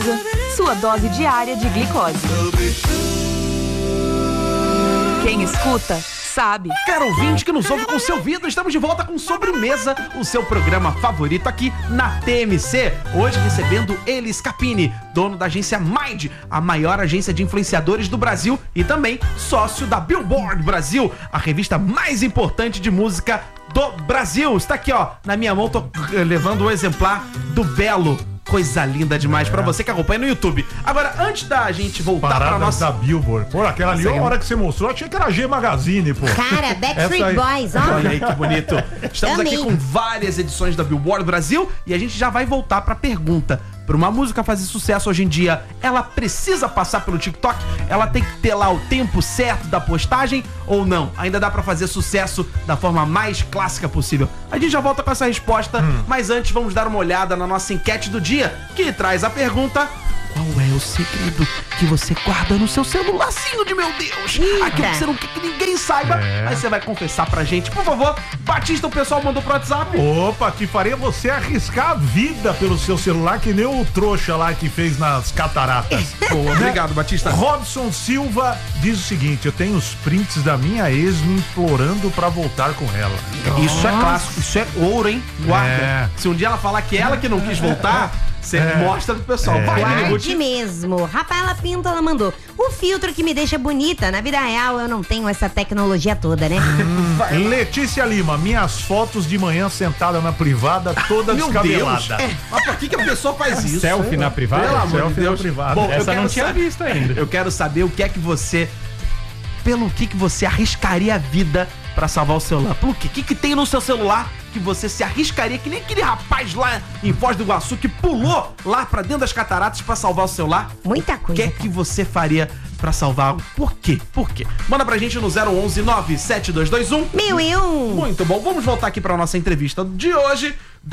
Sobremesa, sua dose diária de glicose. Quem escuta, sabe. Caro ouvinte que nos ouve com seu ouvido, estamos de volta com Sobremesa, o seu programa favorito aqui na TMC. Hoje recebendo ele, Scapini, dono da agência Mind, a maior agência de influenciadores do Brasil e também sócio da Billboard Brasil, a revista mais importante de música do Brasil. Está aqui, ó, na minha mão, tô levando um exemplar do Belo. Coisa linda demais pra você que acompanha no YouTube. Agora, antes da gente voltar Paradas pra nossa... da Billboard. Pô, aquela ali, a hora que você mostrou, achei que era G Magazine, pô. Cara, Backstreet Boys, ó. Olha aí que bonito. Estamos Amei. aqui com várias edições da Billboard Brasil e a gente já vai voltar pra pergunta. Para uma música fazer sucesso hoje em dia, ela precisa passar pelo TikTok? Ela tem que ter lá o tempo certo da postagem ou não? Ainda dá pra fazer sucesso da forma mais clássica possível? A gente já volta com essa resposta, mas antes vamos dar uma olhada na nossa enquete do dia, que traz a pergunta: qual é o segredo que você guarda no seu celularzinho de meu Deus? Aquilo que você não quer que ninguém saiba, mas você vai confessar pra gente. Por favor, Batista, o pessoal mandou pro WhatsApp. Opa, que faria você arriscar a vida pelo seu celular, que nem o trouxa lá que fez nas cataratas. Boa, obrigado, Batista. Robson Silva diz o seguinte: eu tenho os prints da minha ex me implorando pra voltar com ela. Isso é clássico, isso é ouro, hein? Guarda. É. Se um dia ela falar que ela que não quis voltar, você mostra pro pessoal. Vai, Guarde Miniguti. mesmo. Rafaela Pinto, ela mandou: o filtro que me deixa bonita. Na vida real, eu não tenho essa tecnologia toda, né? Letícia Lima, minhas fotos de manhã sentada na privada, toda Meu Deus. descabelada. Mas por que a pessoa faz isso? Selfie na privada? Pelo amor de Selfie na Deus. privada. Bom, eu Essa quero não tinha saber- visto ainda. Eu quero saber o que é que você... Pelo que você arriscaria a vida pra salvar o celular? Pelo quê? O que tem no seu celular que você se arriscaria, que nem aquele rapaz lá em Foz do Iguaçu que pulou lá pra dentro das cataratas pra salvar o celular? Muita O coisa. que é que você faria pra salvar? Por quê? Por quê? Manda pra gente no 011 97221 1001. Muito bom, vamos voltar aqui para nossa entrevista de hoje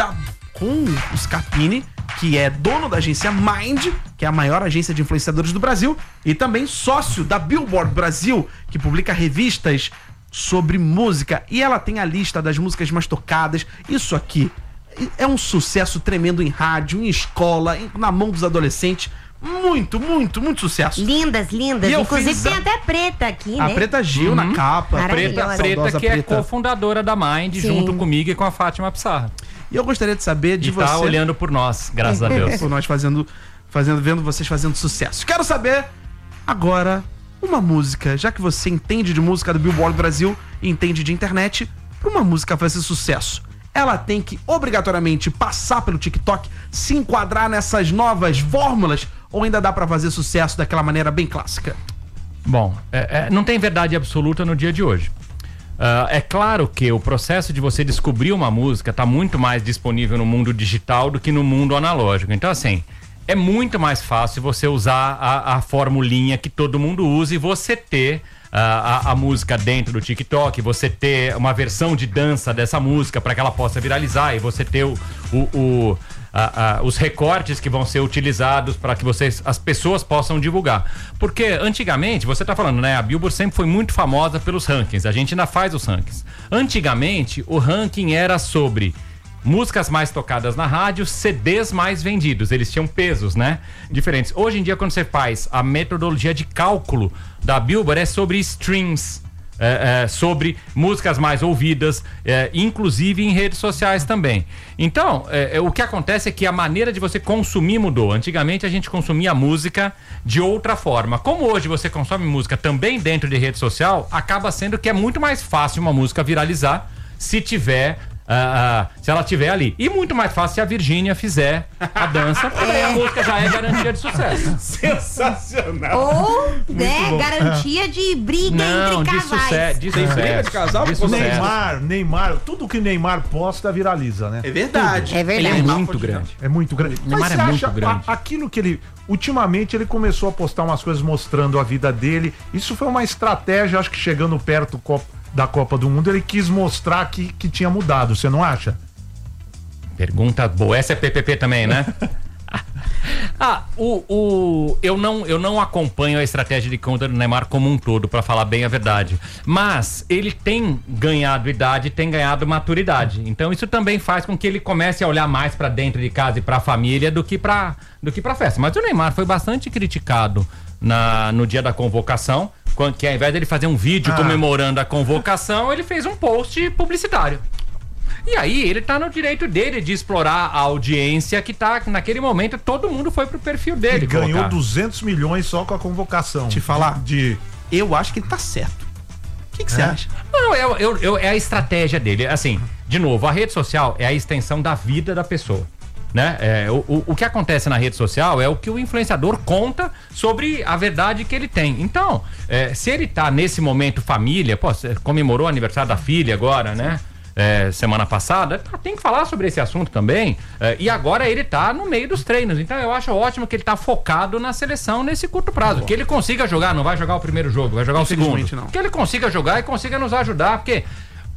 com o Scapini, que é dono da agência Mind, que é a maior agência de influenciadores do Brasil, e também sócio da Billboard Brasil, que publica revistas sobre música, e ela tem a lista das músicas mais tocadas. Isso aqui é um sucesso tremendo em rádio, em escola, na mão dos adolescentes. Muito, muito, muito sucesso. Lindas, lindas. E eu Inclusive fiz tem a- até a Preta aqui, A né? Preta Gil na capa. Maravilhosa. Preta, Saudosa que é Preta. cofundadora da Mind, Sim. junto comigo e com a Fátima Pissarra. E eu gostaria de saber de E você... tá olhando por nós, graças a Deus. Por nós vendo vocês fazendo sucesso. Quero saber agora uma música, já que você entende de música do Billboard Brasil e entende de internet, para uma música fazer sucesso, ela tem que obrigatoriamente passar pelo TikTok, se enquadrar nessas novas fórmulas, ou ainda dá para fazer sucesso daquela maneira bem clássica? Bom, não tem verdade absoluta no dia de hoje. É claro que o processo de você descobrir uma música está muito mais disponível no mundo digital do que no mundo analógico. Então, assim, é muito mais fácil você usar a formulinha que todo mundo usa e você ter a música dentro do TikTok, você ter uma versão de dança dessa música para que ela possa viralizar e você ter os recortes que vão ser utilizados para que as pessoas possam divulgar. Porque antigamente, você tá falando, né? A Billboard sempre foi muito famosa pelos rankings. A gente ainda faz os rankings. Antigamente, o ranking era sobre músicas mais tocadas na rádio, CDs mais vendidos. Eles tinham pesos, né? Diferentes. Hoje em dia, quando você faz a metodologia de cálculo da Billboard, é sobre streams. Sobre músicas mais ouvidas, inclusive em redes sociais também. Então, o que acontece é que a maneira de você consumir mudou. Antigamente a gente consumia música de outra forma. Como hoje você consome música também dentro de rede social, acaba sendo que é muito mais fácil uma música viralizar se tiver... se ela tiver ali. E muito mais fácil se a Virgínia fizer a dança, porque daí a música já é garantia de sucesso. Sensacional! Ou, né, garantia de briga entre casais. De Tem sucesso. briga de casal? De sucesso. Neymar, tudo que Neymar posta viraliza, né? É verdade. É verdade. Ele é Neymar muito pode- grande. É muito grande. Neymar Mas é você muito acha grande. aquilo que ele... Ultimamente ele começou a postar umas coisas mostrando a vida dele. Isso foi uma estratégia, acho que chegando perto da Copa do Mundo, ele quis mostrar que tinha mudado, você não acha? Pergunta boa. Essa é PPP também, né? Eu não acompanho a estratégia de conta do Neymar como um todo, pra falar bem a verdade. Mas ele tem ganhado idade, tem ganhado maturidade. Então isso também faz com que ele comece a olhar mais pra dentro de casa e pra família do que pra festa. Mas o Neymar foi bastante criticado no dia da convocação, que ao invés dele fazer um vídeo comemorando a convocação, ele fez um post publicitário. E aí ele tá no direito dele de explorar a audiência que tá, naquele momento, todo mundo foi pro perfil dele. E ganhou 200 milhões só com a convocação. Te falar, eu acho que ele tá certo. O que você acha? Não, é a estratégia dele. Assim, de novo, a rede social é a extensão da vida da pessoa. Né? O que acontece na rede social é o que o influenciador conta sobre a verdade que ele tem. Então, se ele tá nesse momento família, comemorou o aniversário da filha agora, né? Semana passada, tem que falar sobre esse assunto também. E agora ele tá no meio dos treinos. Então eu acho ótimo que ele tá focado na seleção nesse curto prazo. Que ele consiga jogar, não vai jogar o primeiro jogo, vai jogar o segundo. Não. Que ele consiga jogar e consiga nos ajudar, porque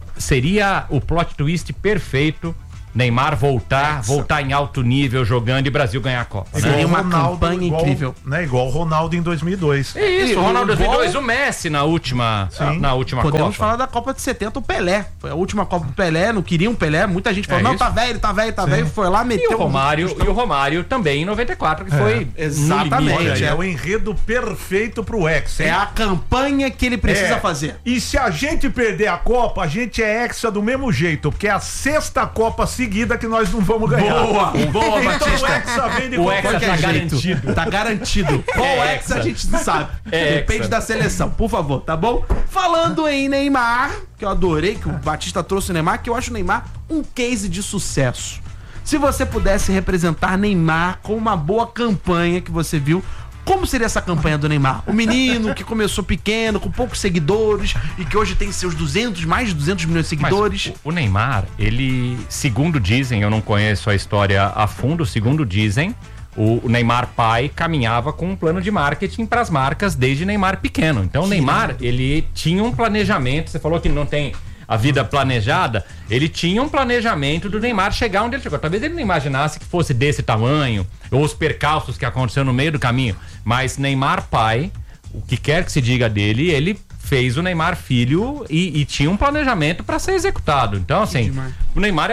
seria o plot twist perfeito. Neymar voltar em alto nível jogando e Brasil ganhar a Copa. Seria uma campanha incrível. Né? Igual o Ronaldo em 2002. Isso, o Ronaldo em 2002, o Messi na última Copa. Podemos falar da Copa de 70, o Pelé. Foi a última Copa do Pelé, não queriam o Pelé, muita gente falou, tá velho, foi lá, meteu... E o Romário também em 94, que foi exatamente. É o enredo perfeito pro Hexa. É a campanha que ele precisa fazer. E se a gente perder a Copa, a gente é Hexa do mesmo jeito, porque é a 6ª Copa seguida que nós não vamos ganhar. Boa, então Batista. O Hexa vem de o Hexa qualquer tá jeito. garantido. Tá garantido. Qual Hexa a gente não sabe. Depende da seleção, por favor, tá bom? Falando em Neymar, que eu adorei que o Batista trouxe o Neymar, que eu acho o Neymar um case de sucesso. Se você pudesse representar Neymar com uma boa campanha que você viu, como seria essa campanha do Neymar? O menino que começou pequeno, com poucos seguidores e que hoje tem seus mais de 200 milhões de seguidores. Mas o Neymar, ele, segundo dizem, eu não conheço a história a fundo, segundo dizem, o Neymar pai caminhava com um plano de marketing para as marcas desde Neymar pequeno. Então o Neymar, ele tinha um planejamento, você falou que não tem a vida planejada, ele tinha um planejamento do Neymar chegar onde ele chegou. Talvez ele não imaginasse que fosse desse tamanho, ou os percalços que aconteceram no meio do caminho, mas Neymar pai, o que quer que se diga dele, ele fez o Neymar filho e tinha um planejamento para ser executado. Então, assim, o Neymar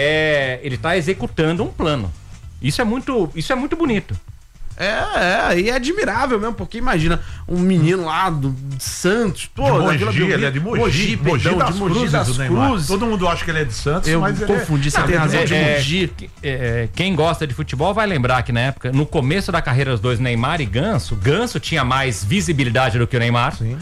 ele tá executando um plano. Isso é muito bonito. E é admirável mesmo, porque imagina um menino lá do Santos, ele é de Mogi das Cruzes. Todo mundo acha que ele é de Santos, mas confundi, você tem razão, de Mogi. Quem gosta de futebol vai lembrar que na época, no começo da carreira dos dois, Neymar e Ganso tinha mais visibilidade do que o Neymar. Sim.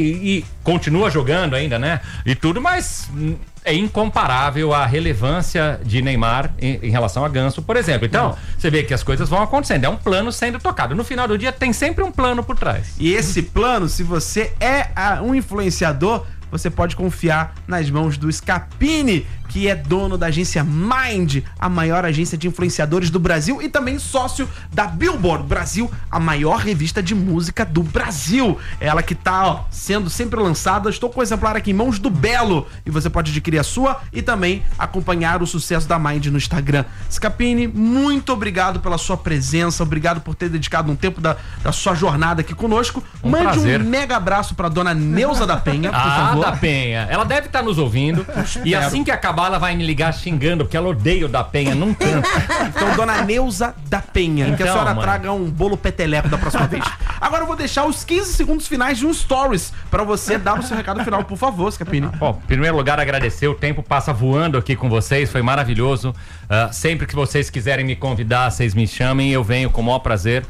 E continua jogando ainda, né? E tudo, mas é incomparável a relevância de Neymar em relação a Ganso, por exemplo. Então, você vê que as coisas vão acontecendo. É um plano sendo tocado. No final do dia, tem sempre um plano por trás. E esse plano, se você é um influenciador, você pode confiar nas mãos do Scapini, que é dono da agência Mind, a maior agência de influenciadores do Brasil e também sócio da Billboard Brasil, a maior revista de música do Brasil. Ela que tá sendo sempre lançada. Estou com o exemplar aqui em mãos do Belo e você pode adquirir a sua e também acompanhar o sucesso da Mind no Instagram. Scapini, muito obrigado pela sua presença, obrigado por ter dedicado um tempo da sua jornada aqui conosco. Mande prazer. Um mega abraço pra dona Neuza da Penha, por favor. Da Penha. Ela deve estar nos ouvindo e assim que acabar ela vai me ligar xingando, porque ela odeia o da Penha, não canta. Então, dona Neuza da Penha, que a senhora traga um bolo peteleco da próxima vez. Agora eu vou deixar os 15 segundos finais de um Stories pra você dar o seu recado final, por favor, Scapini. Bom, em primeiro lugar, agradecer, o tempo passa voando aqui com vocês, foi maravilhoso. Sempre que vocês quiserem me convidar, vocês me chamem, eu venho com o maior prazer.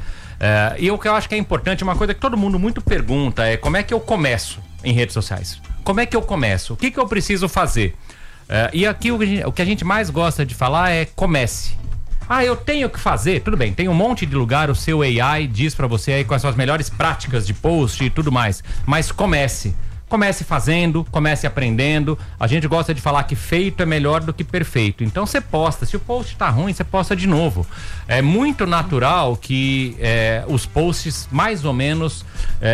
E o que eu acho que é importante, uma coisa que todo mundo muito pergunta é como é que eu começo em redes sociais? Como é que eu começo? O que eu preciso fazer? E aqui o que a gente mais gosta de falar é comece. Eu tenho que fazer? Tudo bem, tem um monte de lugar, o seu AI diz pra você aí quais são as melhores práticas de post e tudo mais, mas comece. Comece fazendo, comece aprendendo. A gente gosta de falar que feito é melhor do que perfeito. Então você posta, se o post tá ruim, você posta de novo. É muito natural que os posts, mais ou menos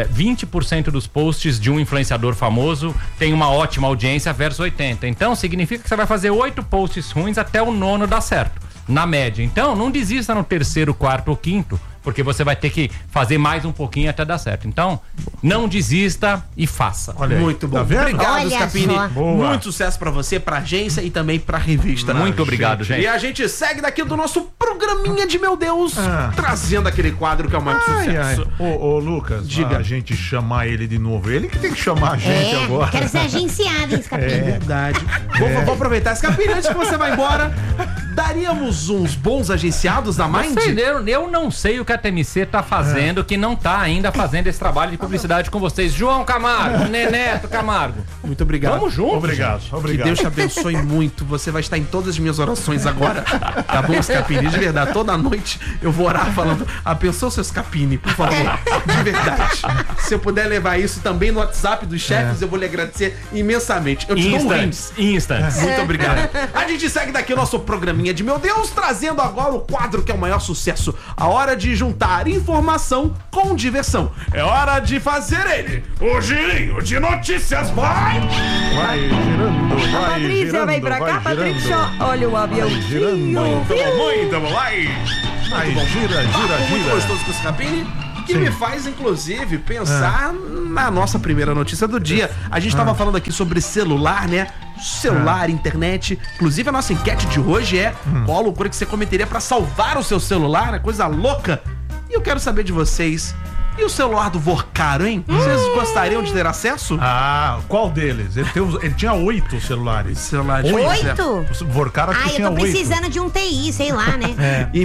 20% dos posts de um influenciador famoso tem uma ótima audiência versus 80%. Então significa que você vai fazer 8 posts ruins até o 9º dar certo. na média. Então, não desista no terceiro, quarto ou quinto, porque você vai ter que fazer mais um pouquinho até dar certo. Então, não desista e faça. Olha aí, Muito bom. tá vendo? Obrigado, Olha Scapini. só. Boa. Muito sucesso pra você, pra agência e também pra revista. Muito obrigado, gente. E a gente segue daqui do nosso programinha de Meu Deus, trazendo aquele quadro que é o maior sucesso. Ô, Lucas, Diga. a gente chamar ele de novo. Ele que tem que chamar a gente agora. Quero ser agenciado, hein, Scapini? Verdade. Vou aproveitar. Scapini, antes que você vá embora, daríamos uns bons agenciados na Mind? Eu não sei o que a TMC tá fazendo, que não tá ainda fazendo esse trabalho de publicidade com vocês. João Camargo, Neneto Camargo. Muito obrigado. Vamos juntos. Obrigado, Que obrigado. Deus te abençoe muito. Você vai estar em todas as minhas orações agora. Tá bom, Scapini? De verdade. Toda noite eu vou orar falando, abençoa o seu Scapini, por favor. De verdade. Se eu puder levar isso também no WhatsApp dos chefes, eu vou lhe agradecer imensamente. Eu te dou um rins. Instantes. Muito obrigado. A gente segue daqui o nosso programinha de Meu Deus, trazendo agora o quadro que é o maior sucesso. A hora de juntar informação com diversão. É hora de fazer ele, o girinho de notícias. Vai! Vai girando, vai Patrícia, girando, vem pra cá, vai Patrícia. girando. Olha o aviãozinho. girando. Muito, vai! Vai, gira, Muito gira. gostoso com o Scapini, que Sim. me faz, inclusive, pensar na nossa primeira notícia do dia. A gente estava falando aqui sobre celular, né? Celular, internet. Inclusive, a nossa enquete de hoje é qual a loucura que você cometeria pra salvar o seu celular, né? Coisa louca. E eu quero saber de vocês. E o celular do Vorcaro, hein? Vocês gostariam de ter acesso? Ah, qual deles? Ele tinha 8 celulares. Celular de 8? O Vorcara que Ai, tinha eu tô 8. precisando de um TI, sei lá, né? E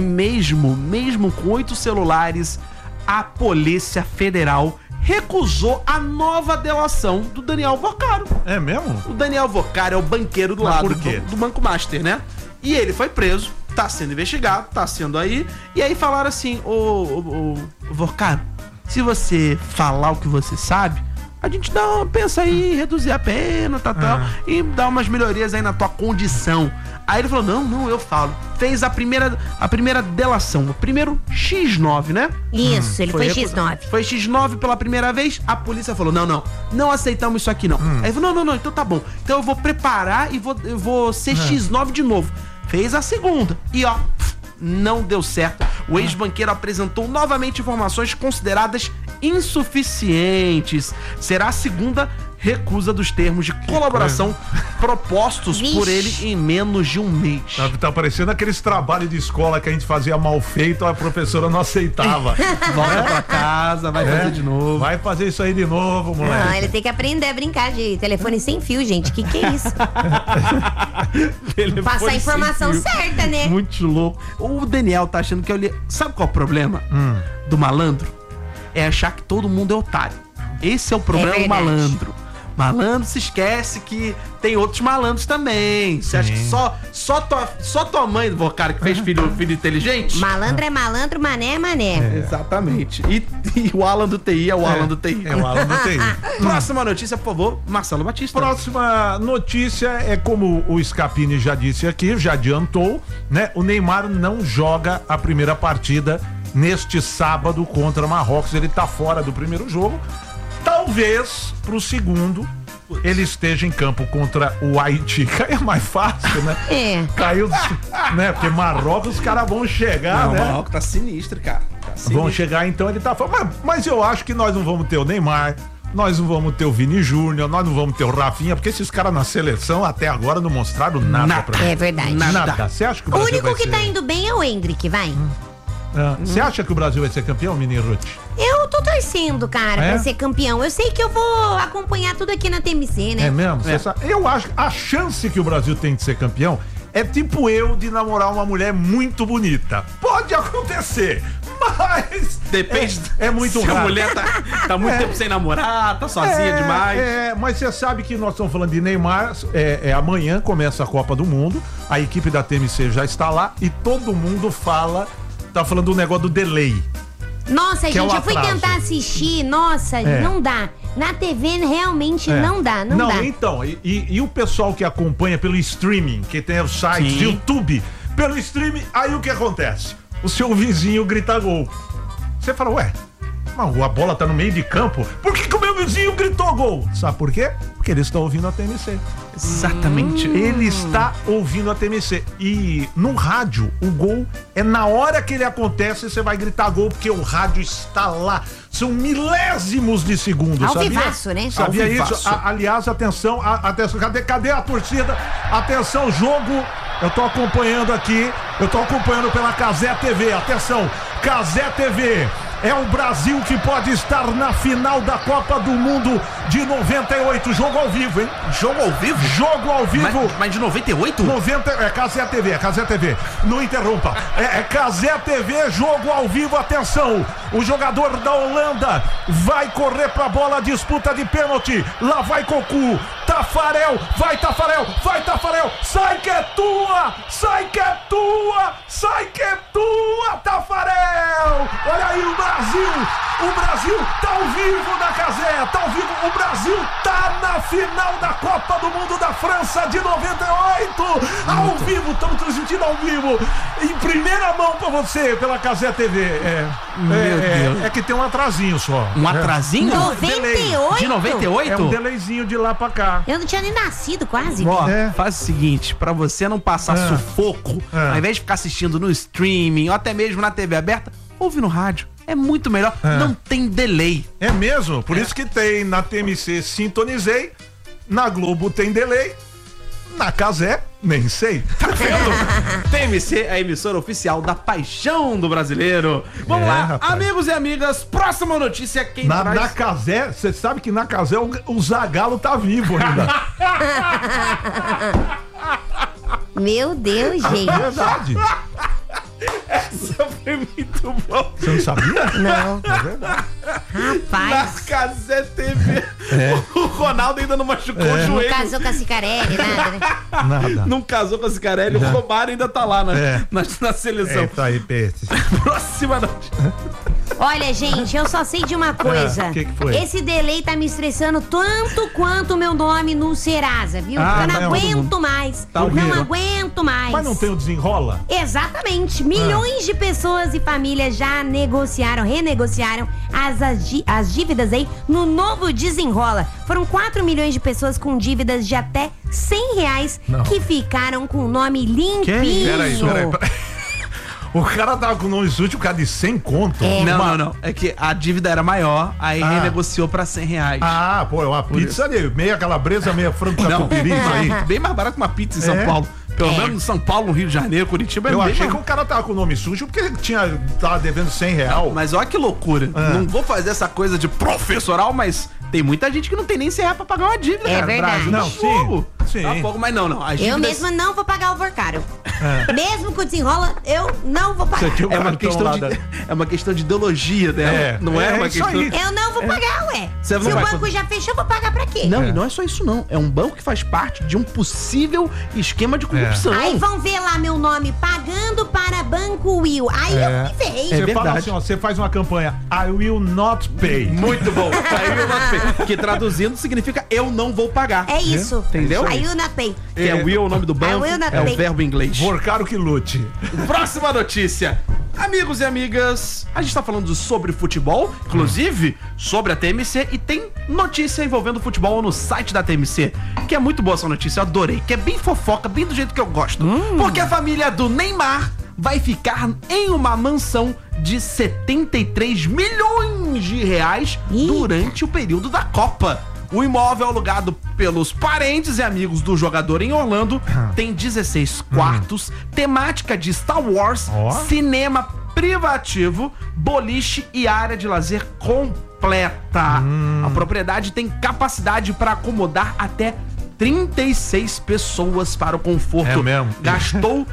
mesmo com 8 celulares, a Polícia Federal recusou a nova delação do Daniel Vorcaro. É mesmo? O Daniel Vorcaro é o banqueiro do Mas lado por quê? do Banco Master, né? E ele foi preso, tá sendo investigado, tá sendo aí. E aí falaram assim, ô Vorcaro, se você falar o que você sabe, a gente pensa aí em reduzir a pena, tal, e dar umas melhorias aí na tua condição. Aí ele falou, não, eu falo. Fez a primeira delação, o primeiro X9, né? Isso, ele foi X9. Foi X9 pela primeira vez, a polícia falou, não aceitamos isso aqui não. Aí ele falou, não, então tá bom. Então eu vou preparar e eu vou ser X9 de novo. Fez a segunda e ó, não deu certo. O ex-banqueiro apresentou novamente informações consideradas insuficientes. Será a segunda recusa dos termos de colaboração propostos por ele em menos de um mês. Tá parecendo aqueles trabalhos de escola que a gente fazia mal feito, a professora não aceitava. Volta pra casa, vai fazer de novo. Vai fazer isso aí de novo, Não, moleque. ele tem que aprender a brincar de telefone sem fio, gente. Que é isso? Passar a informação certa, né? Muito louco. O Daniel tá achando que eu li. Sabe qual é o problema do malandro? É achar que todo mundo é otário. Esse é o problema do verdade. malandro. Malandro se esquece que tem outros malandros também. Você acha que só tua mãe do Vorcaro que fez filho inteligente? Malandro é malandro, mané é mané. Exatamente. E o Alan do TI é o Alan do TI. É o Alan do TI. Próxima notícia, por favor, Marcelo Batista. Próxima notícia é como o Scapini já disse aqui, já adiantou, né? O Neymar não joga a primeira partida neste sábado contra Marrocos. Ele tá fora do primeiro jogo. Talvez pro segundo ele esteja em campo contra o Haiti. É mais fácil, né? É. Caiu, né? Porque Marrocos os caras vão chegar, Não, né? o Marrocos tá sinistro, cara. Tá Vão sinistro. chegar, então ele tá fora. Mas eu acho que nós não vamos ter o Neymar, nós não vamos ter o Vini Júnior, nós não vamos ter o Rafinha, porque esses caras na seleção até agora não mostraram nada pra mim. É verdade. Nada. Você acha que o O Brasil único vai que ser... tá indo bem é o Hendrick, vai. Você acha que o Brasil vai ser campeão, menino Ruth? Eu tô torcendo, cara, É? pra ser campeão. Eu sei que eu vou acompanhar tudo aqui na TMC, né? É mesmo? Você sabe? Eu acho a chance que o Brasil tem de ser campeão é tipo eu de namorar uma mulher muito bonita. Pode acontecer, mas Depende. é muito se raro. a mulher tá muito tempo sem namorar, tá sozinha demais. Mas você sabe que nós estamos falando de Neymar. Amanhã começa a Copa do Mundo. A equipe da TMC já está lá e todo mundo tá falando do negócio do delay. Nossa, Que é gente, o eu fui atraso. tentar assistir. Nossa, não dá. Na TV realmente não dá. Então, e o pessoal que acompanha pelo streaming, que tem os sites, Sim. YouTube, pelo streaming, aí o que acontece? O seu vizinho grita gol. Você fala, ué, mas a bola tá no meio de campo, por que o meu vizinho gritou gol? Sabe por quê? Porque Porque ele está ouvindo a TMC. Exatamente. Ele está ouvindo a TMC. E no rádio, o gol é na hora que ele acontece, você vai gritar gol, porque o rádio está lá. São milésimos de segundo. Ao Sabia? vivaço, né? Sabia Ao isso? vivaço. Aliás, atenção, atenção, cadê a torcida? Atenção, jogo. Eu tô acompanhando aqui. Eu tô acompanhando pela Cazé TV. Atenção, Cazé TV. É o Brasil que pode estar na final da Copa do Mundo de 98. Jogo ao vivo, hein? Jogo ao vivo? Jogo ao vivo. Mas de 98? 90, é Cazé TV. Não interrompa. É Cazé TV, jogo ao vivo, atenção. O jogador da Holanda vai correr pra bola, disputa de pênalti. Lá vai Cocu. Tafarel, vai Tafarel, sai que é tua, Tafarel. Olha aí o Brasil tá ao vivo na Cazé, tá ao vivo, o Brasil tá na final da Copa do Mundo da França de 98, ao vivo, estamos transmitindo ao vivo, em primeira mão pra você, pela Cazé TV. Deus. É que tem um atrasinho só. Um atrasinho? 98? De 98? É um delayzinho de lá pra cá. Eu não tinha nem nascido quase. Ó, É. faz o seguinte, pra você não passar sufoco, ao invés de ficar assistindo no streaming ou até mesmo na TV aberta, ouve no rádio. É muito melhor, não tem delay. É mesmo? Por isso que tem na TMC Sintonizei, na Globo tem delay, na Cazé nem sei. Tá vendo? TMC, a emissora oficial da paixão do brasileiro. Vamos lá, rapaz. amigos e amigas, próxima notícia, quem Na traz... Cazé, você sabe que na Cazé o Zagallo tá vivo ainda. Meu Deus, gente. É verdade. Essa foi muito bom. Você não sabia? Não. É verdade. Na Rapaz. Cazé TV. O Ronaldo ainda não machucou o Não joelho. casou com a Cicarelli, nada, né? Nada. Não casou com a Cicarelli, o Romário ainda tá lá na seleção. Eita aí, peixe. Próxima notícia. Olha, gente, eu só sei de uma coisa. que foi? Esse delay tá me estressando tanto quanto o meu nome no Serasa, viu? Ah, eu não não, aguento mais. Tá o não quê? aguento mais. Mas não tem o desenrola? Exatamente. Milhões de pessoas e famílias já renegociaram as dívidas aí no novo Desenrola. Foram 4 milhões de pessoas com dívidas de até R$100 que ficaram com o nome limpinho. Peraí. O cara tava com o nome sujo, o cara de 100 conto. É. Não. É que a dívida era maior, aí renegociou pra R$100. Ah, pô, é uma pizza ali, meia calabresa, meia frango catupiry aí. Bem mais barato que uma pizza em São É? Paulo. Pelo menos em São Paulo, no Rio de Janeiro, Curitiba. Eu bem achei mais- que o cara tava com o nome sujo porque ele tava devendo R$100. Mas olha que loucura. Não vou fazer essa coisa de professoral, mas tem muita gente que não tem nem R$100 pra pagar uma dívida, É cara. verdade. Brasil, Não, tá fogo. sim. Tá fogo, mas não. As Eu dívidas- mesma não vou pagar o Vorcaro. Mesmo com o Desenrola, eu não vou pagar. Você tinha o É uma, cartão questão lá de, da- é uma questão de ideologia dela. Não é uma isso questão. aí. Eu não vou pagar, ué. Você Se não o vai banco já fechou, eu vou pagar pra quê? Não, e não é só isso, não. É um banco que faz parte de um possível esquema de corrupção. Aí vão ver lá meu nome, pagando para Banco Will. Aí eu me vejo. É Você fala verdade. assim, ó, você faz uma campanha, I will not pay. Muito bom. Aí eu not pay. Que traduzindo significa eu não vou pagar. É isso. Entendeu? Aí eu not pay. Que é will, o nome do banco. will not É pay. o verbo em inglês. Vorcaro que lute. Próxima notícia. Amigos e amigas, a gente tá falando sobre futebol, inclusive sobre a TMC, e tem notícia envolvendo futebol no site da TMC, que é muito boa essa notícia, eu adorei, que é bem fofoca, bem do jeito que eu gosto. Porque a família do Neymar vai ficar em uma mansão de 73 milhões de reais durante o período da Copa. O imóvel alugado pelos parentes e amigos do jogador em Orlando tem 16 quartos, temática de Star Wars, Ó. cinema privativo, boliche e área de lazer completa. A propriedade tem capacidade para acomodar até 36 pessoas para o conforto. É mesmo? Gastou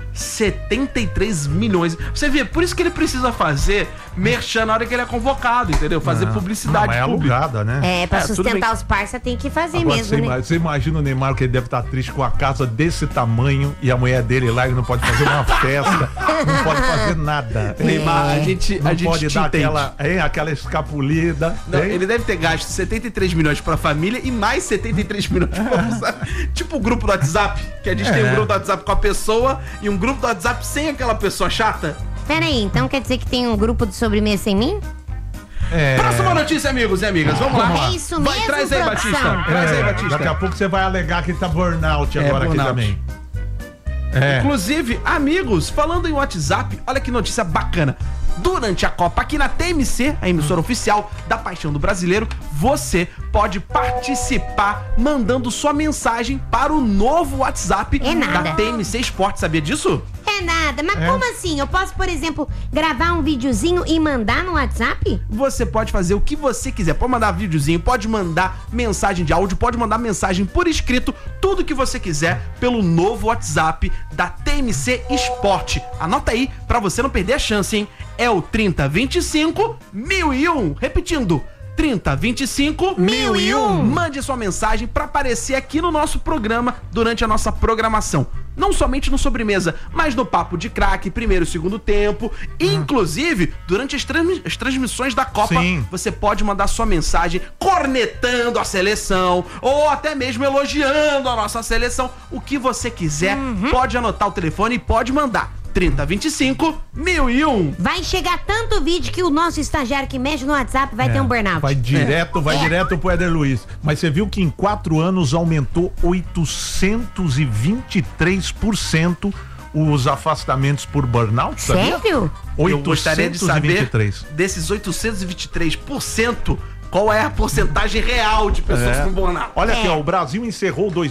73 milhões. Você vê, por isso que ele precisa fazer merchan na hora que ele é convocado, entendeu? Fazer publicidade Não, é pública. alugada, né? É, pra tudo bem. sustentar os parça tem que fazer Agora, mesmo, né? você imagina o Neymar que ele deve estar triste com a casa desse tamanho e a mulher dele lá, ele não pode fazer uma festa, não pode fazer nada. Neymar, a gente Pode te dar entende. aquela escapulida. Não, hein? ele deve ter gasto 73 milhões pra família e mais 73 milhões pra usar. Tipo o grupo do WhatsApp, que a gente tem um grupo do WhatsApp com a pessoa e um grupo do WhatsApp sem aquela pessoa chata. Pera aí, então quer dizer que tem um grupo de sobremesa sem mim? Próxima notícia, amigos e amigas. Vamos lá. É isso mesmo, Vai, traz aí, produção. Batista. Traz aí, Batista. Daqui a pouco você vai alegar que tá burnout agora aqui burnout. também. Inclusive, amigos, falando em WhatsApp, olha que notícia bacana. Durante a Copa aqui na TMC, a emissora oficial da Paixão do Brasileiro, você pode participar mandando sua mensagem para o novo WhatsApp da TMC Esporte. Sabia disso? É nada, mas como assim? Eu posso, por exemplo, gravar um videozinho e mandar no WhatsApp? Você pode fazer o que você quiser. Pode mandar videozinho, pode mandar mensagem de áudio, pode mandar mensagem por escrito, tudo que você quiser pelo novo WhatsApp da TMC Esporte. Anota aí pra você não perder a chance, hein? É o 3025 1001. Repetindo, 3025 1001. Mande sua mensagem pra aparecer aqui no nosso programa durante a nossa programação. Não somente no Sobremesa, mas no Papo de Craque, primeiro e segundo tempo. Inclusive, durante as transmissões da Copa, você pode mandar sua mensagem cornetando a seleção ou até mesmo elogiando a nossa seleção. O que você quiser, pode anotar o telefone e pode mandar. 3025 1001. Vai chegar tanto vídeo que o nosso estagiário que mexe no WhatsApp vai ter um burnout. Vai direto pro Éder Luiz. Mas você viu que em 4 anos aumentou 823% os afastamentos por burnout, sabia? Sério? Eu gostaria de saber desses 823%, qual é a porcentagem real de pessoas com burnout. Olha aqui, ó, o Brasil encerrou